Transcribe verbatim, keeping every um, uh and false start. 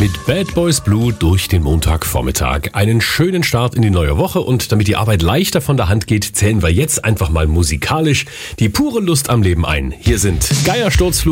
Mit Bad Boys Blue durch den Montagvormittag. Einen schönen Start in die neue Woche und damit die Arbeit leichter von der Hand geht, zählen wir jetzt einfach mal musikalisch die pure Lust am Leben ein. Hier sind Geier Sturzflug